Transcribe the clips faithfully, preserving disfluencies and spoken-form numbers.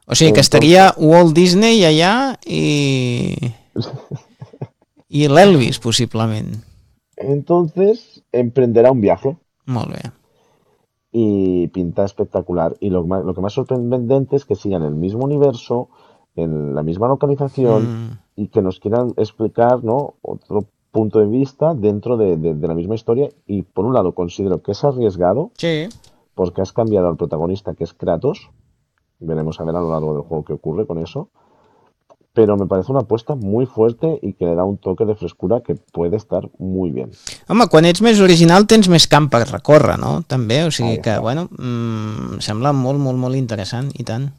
O sigui que estaria Walt Disney allà i... i l'Elvis, possiblement. Entonces, emprenderá un viaje. Molt bé. Y pinta espectacular. Y lo, más- lo que más sorprendente es que sigan el mismo universo, en la misma localización, Mm, y que nos quieran explicar, ¿no?, otro punto de vista dentro de, de- de la misma historia. Y por un lado considero que es arriesgado, sí. porque has cambiado al protagonista, que es Kratos. Veremos a ver a lo largo del juego qué ocurre con eso. Pero me parece una apuesta muy fuerte y que le da un toque de frescura que puede estar muy bien. Home, quan ets més original tens més camp per recórrer, no? També, o sigui Ahí que, está. bueno, mm, sembla molt, molt, molt interessant, i tant.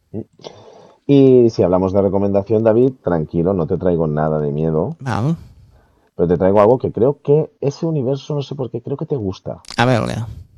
Y si hablamos de recomendación, David, tranquilo, no te traigo nada de miedo, Val. pero te traigo algo que creo que ese universo, no sé por qué, creo que te gusta. A veure,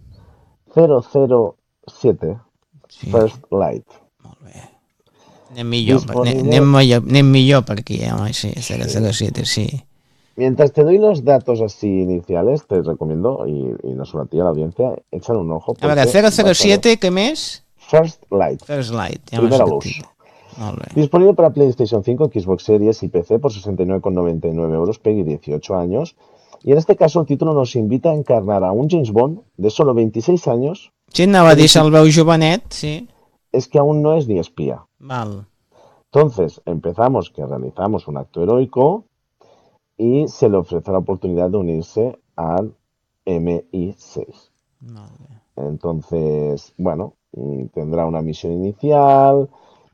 cero cero siete sí, First Light. molt bé. Anem millor, per- anem, Disponible. anem, millor, anem millor per aquí, eh? Home, sí, zero zero siete, sí. Mientras te doy los datos así iniciales, te recomiendo, y, y no solo a ti, a la audiencia, echar un ojo. A veure, Porque zero zero vas a ver. siete, què més? First Light, First Light, ja m'ha primera sortit. luz. Molt bé. Disponible para PlayStation cinco, Xbox Series y P C por sesenta y nueve con noventa y nueve euros, Peggy dieciocho años. Y en este caso el título nos invita a encarnar a un James Bond de solo veintiséis años. Sí, anava a que dir, ni si- se'l veu jovenet, sí. Es que aún no es ni espía. Val. Entonces, empezamos que realizamos un acto heroico y se le ofrece la oportunidad de unirse al M I seis. Molt bé. Entonces, bueno, mm, tendrá una misión inicial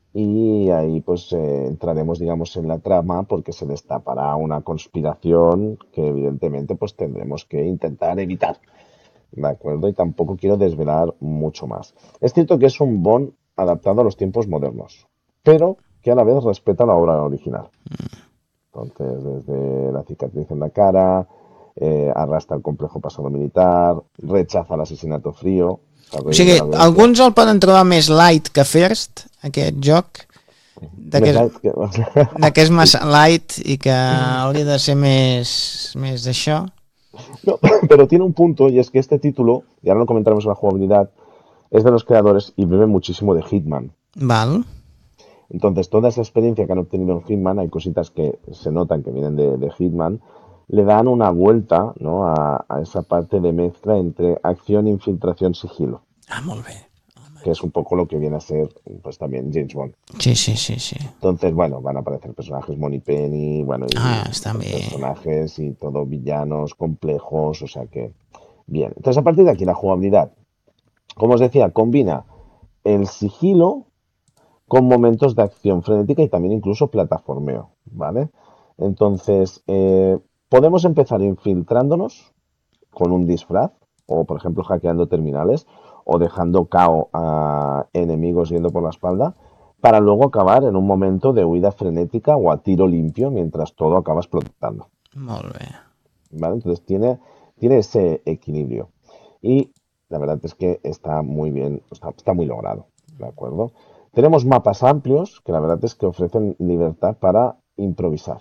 y ahí pues eh, entraremos, digamos, en la trama porque se destapará una conspiración que evidentemente pues tendremos que intentar evitar. ¿De acuerdo? Y tampoco quiero desvelar mucho más. Es cierto que es un Bond adaptado a los tiempos modernos, pero que a la vez respeta la obra original. Entonces, desde la cicatriz en la cara, eh, arrastra el complejo pasado militar, rechaza el asesinato frío. O sigui, alguns el poden trobar més light que first, aquest joc, de que, és, que... de que és massa light i que hauria de ser més, més d'això. No, pero tiene un punto y es que este título, y ahora lo comentaremos en la jugabilidad, es de los creadores y bebe muchísimo de Hitman. Val. Entonces, toda esa experiencia que han obtenido en Hitman, hay cositas que se notan que vienen de, de Hitman, le dan una vuelta, ¿no?, a, a esa parte de mezcla entre acción, infiltración, sigilo, Ah, molt bé. que es un poco lo que viene a ser, pues también James Bond. Sí, sí, sí, sí. Entonces, bueno, van a aparecer personajes Moneypenny, bueno, y Ah, està bé. personajes y todo villanos complejos, o sea que, bien. Entonces, a partir de aquí, la jugabilidad, como os decía, combina el sigilo con momentos de acción frenética y también incluso plataformeo, ¿vale? Entonces, eh, podemos empezar infiltrándonos con un disfraz, o por ejemplo hackeando terminales, o dejando cao a enemigos yendo por la espalda, para luego acabar en un momento de huida frenética o a tiro limpio mientras todo acaba explotando. Molt bé. ¿Vale? Entonces tiene, tiene ese equilibrio. Y la verdad es que está muy bien, está, está muy logrado, ¿de acuerdo? Tenemos mapas amplios que la verdad es que ofrecen libertad para improvisar.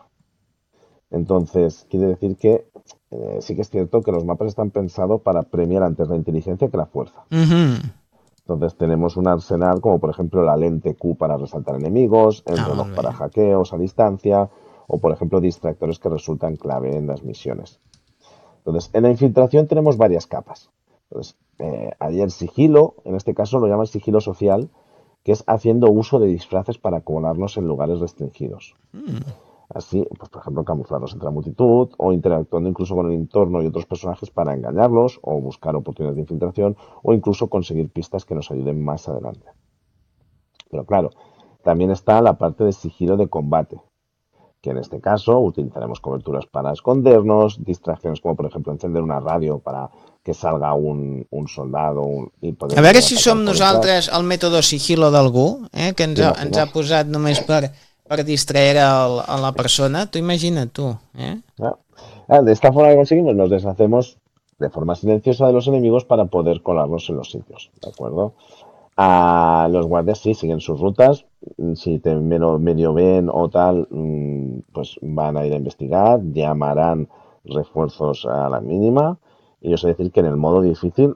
Entonces, quiere decir que eh, sí que es cierto que los mapas están pensados para premiar antes la inteligencia que la fuerza. Mhm. Entonces tenemos un arsenal como por ejemplo la lente Q para resaltar enemigos, el Ah, reloj molt para bé. hackeos a distancia o por ejemplo distractores que resultan clave en las misiones. Entonces, en la infiltración tenemos varias capas. Entonces, eh, hay el sigilo, en este caso lo llaman sigilo social, que es haciendo uso de disfraces para colarnos en lugares restringidos. Mm. Así, pues, por ejemplo, camuflarnos entre la multitud o interactuando incluso con el entorno y otros personajes para engañarlos o buscar oportunidades de infiltración o incluso conseguir pistas que nos ayuden más adelante. Pero claro, también está la parte de sigilo de combate, que en este caso utilizaremos coberturas para escondernos, distracciones como por ejemplo encender una radio para que salga un, un soldado un, y poder A veure si atacar som por nosaltres el mètode sigilo d'algú, eh, que ens ha, ens ha posat només per, per distraer el, a la persona. Tu imagina't, tu. Eh? detrás. Ah, de esta forma que conseguimos, nos deshacemos de forma silenciosa de los enemigos para poder colarnos en los sitios, ¿de acuerdo? A los guardias sí siguen sus rutas, mm, si te medio, medio ven o tal, mm, pues van a ir a investigar, llamarán refuerzos a la mínima Y yo sé decir que en el modo difícil,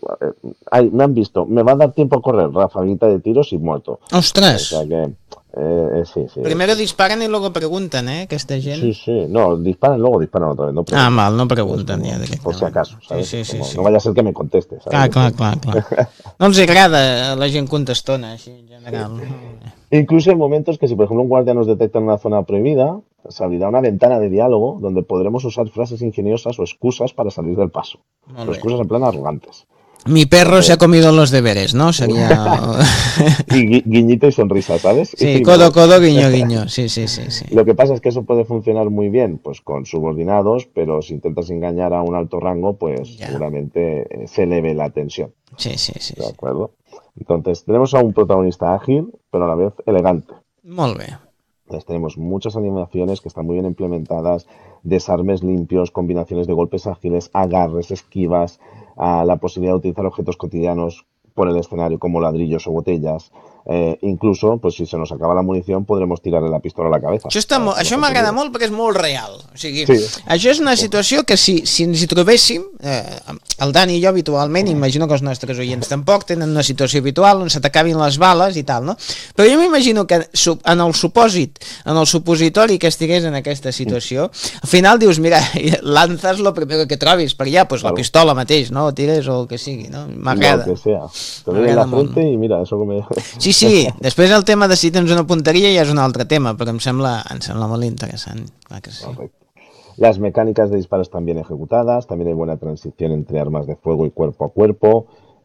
ay, me han visto, me va a dar tiempo a correr, rafaguita de tiros y muerto. O sea ¡Ostras! que, eh, sí, sí, Primero es, disparan y luego preguntan, ¿eh? Que esta sí, gent... sí, no, disparan luego, disparan otra vez, no Ah, preguntan. mal, no Es pregunten ja como, por si directament. acaso, Sí, ¿sabes? sí, Es sí, como, sí. no vaya a ser que me conteste, ¿sabes? Clar, clar, Entonces, clar, clar. No els agrada a la gent contestona, així, en general. Molt bé. incluso hay momentos que si, por ejemplo, un guardia nos detecta en una zona prohibida, se abrirá una ventana de diálogo donde podremos usar frases ingeniosas o excusas para salir del paso. Molt Pero bé. excusas en plan arrogantes. Mi perro se ha Entonces, comido los deberes, ¿no? Sería... y gui- guiñito y sonrisa, ¿sabes? Sí, Y me codo, voy. codo, guiño, guiño. Sí, sí, sí, sí. Lo que pasa es que eso puede funcionar muy bien, pues con subordinados, pero si intentas engañar a un alto rango, pues Ya. seguramente eh, se eleve la tensión, Sí, sí, sí, ¿de sí. acuerdo? Entonces, tenemos a un protagonista ágil, pero a la vez elegante. Molt bé. Entonces, tenemos muchas animaciones que están muy bien implementadas, desarmes limpios, combinaciones de golpes ágiles, agarres, esquivas, a la posibilidad de utilizar objetos cotidianos por el escenario como ladrillos o botellas. Eh, incluso, pues si se nos acaba la munición, podremos tirarle la pistola a la cabeza Això, està para molt, hacerlo això con m'agrada sonido. molt perquè és molt real. O sigui, Sí, això és una situació que si, si ens hi trobéssim, eh, el Dani i jo habitualment, imagino que els nostres oients tampoc, tenen una situació habitual on se t'acabin les bales i tal, no? Però jo m'imagino que en el supòsit, en el supositori que estigués en aquesta situació, al final dius, mira, lanzas lo primero que trobis, per allà, pues la claro, pistola mateix, no? O tires o el que sigui, no? lo M'agrada, que sea. Te doy en la m'agrada molt. frente y mira, eso que me... Sí, sí, després el tema de si tens una punteria ja és un altre tema, però em sembla, em sembla molt interessant, clar que sí. Correcto. Las mecánicas de disparo están bien ejecutadas, también hay buena transición entre armas de fuego y cuerpo a cuerpo.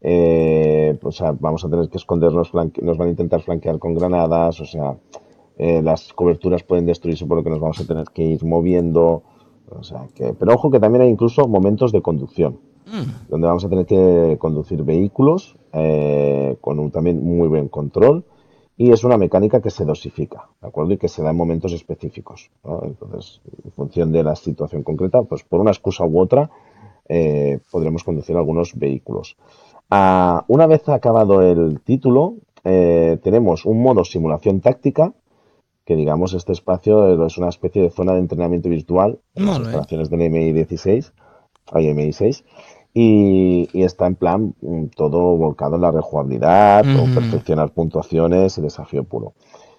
Eh, o sea, vamos a tener que escondernos, flanque- nos van a intentar flanquear con granadas, o sea, eh, las coberturas pueden destruirse por lo que nos vamos a tener que ir moviendo. O sea que, pero ojo que también hay incluso momentos de conducción, Mm, donde vamos a tener que conducir vehículos eh, con un también muy buen control y es una mecánica que se dosifica, ¿de acuerdo? Y que se da en momentos específicos, ¿no? Entonces, en función de la situación concreta, pues por una excusa u otra eh, podremos conducir algunos vehículos. Ah, una vez acabado el título, eh, tenemos un modo simulación táctica, que digamos este espacio es una especie de zona de entrenamiento virtual en las molt bé. instalaciones del M I dieciséis, hay M I seis, y, y está en plan mm, todo volcado en la rejugabilidad o Mhm. perfeccionar puntuaciones y desafío puro.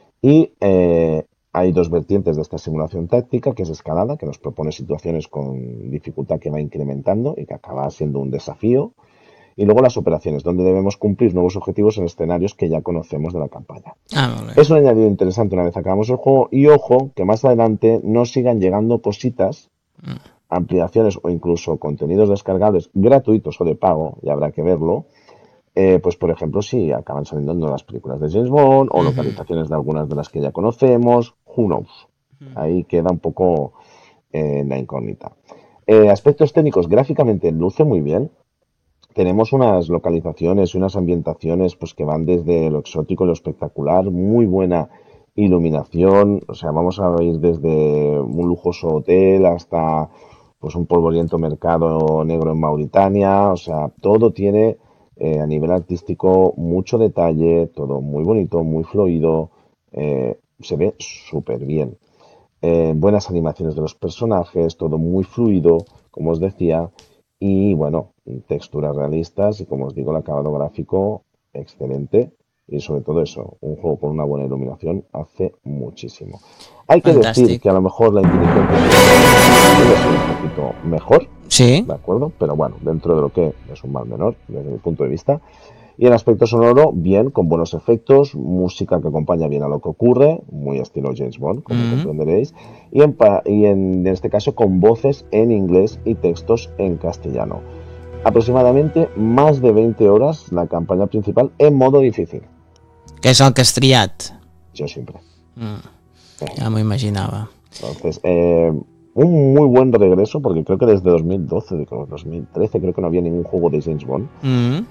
Y eh, hay dos vertientes de esta simulación táctica, que es escalada, que nos propone situaciones con dificultad que va incrementando y que acaba siendo un desafío. Y luego las operaciones, donde debemos cumplir nuevos objetivos en escenarios que ya conocemos de la campaña. Ah, molt bé. Es un añadido interesante una vez acabamos el juego y ojo que más adelante nos sigan llegando cositas, ampliaciones o incluso contenidos descargables gratuitos o de pago, y habrá que verlo. Eh, pues por ejemplo, si acaban saliendo nuevas películas de James Bond o Mhm. localizaciones de algunas de las que ya conocemos, who knows. Ahí queda un poco eh, la incógnita. Eh, aspectos técnicos, gráficamente luce muy bien. Tenemos unas localizaciones y unas ambientaciones pues que van desde lo exótico y lo espectacular, muy buena iluminación, o sea, vamos a ir desde un lujoso hotel hasta pues un polvoriento mercado negro en Mauritania, o sea, todo tiene eh, a nivel artístico mucho detalle, todo muy bonito, muy fluido, eh, se ve súper bien. Eh, buenas animaciones de los personajes, todo muy fluido, como os decía, y bueno, texturas realistas y como os digo, el acabado gráfico excelente y sobre todo eso, un juego con una buena iluminación hace muchísimo. Hay que decir que a Fantàstic. lo mejor la inteligencia artificial puede ser un poquito mejor, Sí? ¿de acuerdo? Pero bueno, dentro de lo que es un mal menor, desde mi punto de vista. Y en aspecto sonoro, bien, con buenos efectos, música que acompaña bien a lo que ocurre, muy estilo James Bond, como Mhm. comprenderéis, y en, pa- y en, en este caso con voces en inglés y textos en castellano. Aproximadamente más de veinte horas la campaña principal en modo difícil. Que és el que has triat. Yo siempre. Mm, Eh, ja m'ho imaginava. Entonces, eh, un muy buen regreso, porque creo que desde dos mil doce, de- dos mil trece, creo que no había ningún juego de James Bond. Mm,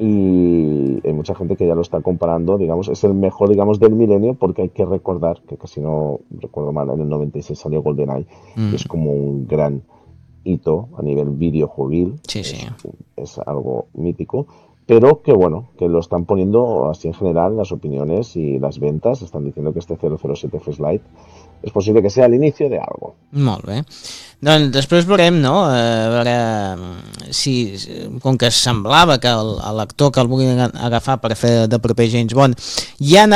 Y hay mucha gente que ya lo está comparando, digamos, es el mejor, digamos, del milenio, porque hay que recordar que casi no recuerdo mal, en el noventa y seis salió GoldenEye, y es mm. como un gran hito a nivel videojueguil, Sí, sí. es, es algo mítico, pero que bueno, que lo están poniendo así en general, las opiniones y las ventas están diciendo que este cero cero siete First Light és possible que sigui l'inici de algo. Molt bé. Doncs després veurem, no? A veure si, com que semblava que l'actor que el volien agafar per fer de proper James Bond ja